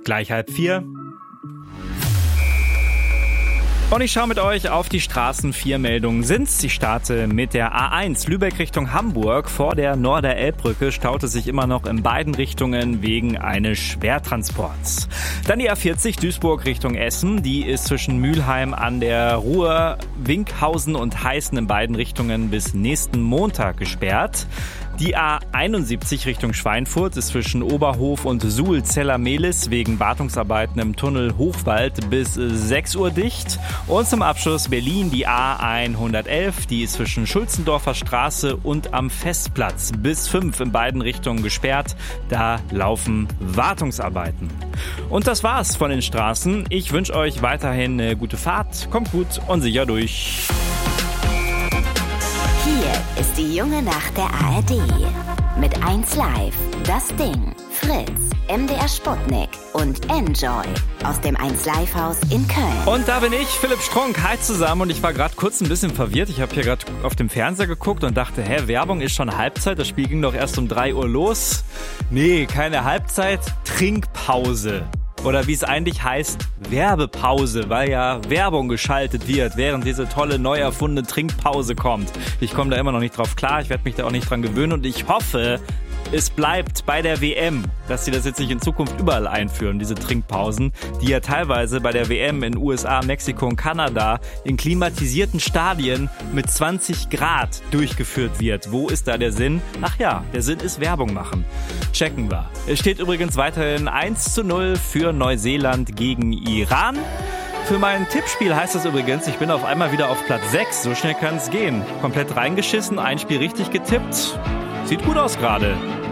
gleich 3:30. Und ich schaue mit euch auf die Straßen-4-Meldungen sind's. Ich starte mit der A1 Lübeck Richtung Hamburg. Vor der Norder-Elb-Brücke staut es sich immer noch in beiden Richtungen wegen eines Schwertransports. Dann die A40 Duisburg Richtung Essen. Die ist zwischen Mülheim an der Ruhr, Winkhausen und Heißen in beiden Richtungen bis nächsten Montag gesperrt. Die A71 Richtung Schweinfurt ist zwischen Oberhof und Suhl-Zellermehlis wegen Wartungsarbeiten im Tunnel Hochwald bis 6 Uhr dicht. Und zum Abschluss Berlin die A111, die ist zwischen Schulzendorfer Straße und am Festplatz bis 5 in beiden Richtungen gesperrt. Da laufen Wartungsarbeiten. Und das war's von den Straßen. Ich wünsche euch weiterhin eine gute Fahrt. Kommt gut und sicher durch. Hier ist die junge Nacht der ARD. Mit 1Live, Das Ding, Fritz, MDR Sputnik und Enjoy aus dem 1Live-Haus in Köln. Und da bin ich, Philipp Strunk. Hi zusammen. Und ich war gerade kurz ein bisschen verwirrt. Ich habe hier gerade auf dem Fernseher geguckt und dachte, Werbung ist schon Halbzeit. Das Spiel ging doch erst um 3 Uhr los. Nee, keine Halbzeit, Trinkpause. Oder wie es eigentlich heißt, Werbepause, weil ja Werbung geschaltet wird, während diese tolle, neu erfundene Trinkpause kommt. Ich komme da immer noch nicht drauf klar, ich werde mich da auch nicht dran gewöhnen und ich hoffe, es bleibt bei der WM, dass sie das jetzt nicht in Zukunft überall einführen, diese Trinkpausen, die ja teilweise bei der WM in USA, Mexiko und Kanada in klimatisierten Stadien mit 20 Grad durchgeführt wird. Wo ist da der Sinn? Ach ja, der Sinn ist Werbung machen. Checken wir. Es steht übrigens weiterhin 1:0 für Neuseeland gegen Iran. Für mein Tippspiel heißt das übrigens, ich bin auf einmal wieder auf Platz 6. So schnell kann es gehen. Komplett reingeschissen, ein Spiel richtig getippt. Sieht gut aus gerade.